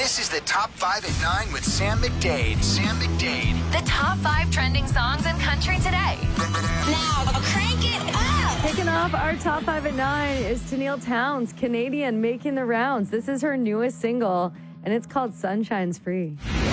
This is the Top 5 at 9 with Sam McDade. Sam McDade. The top 5 trending songs in country today. Now, crank it up! Kicking off our Top 5 at 9 is Tenille Townes, Canadian, making the rounds. This is her newest single, and it's called Sunshine's Free.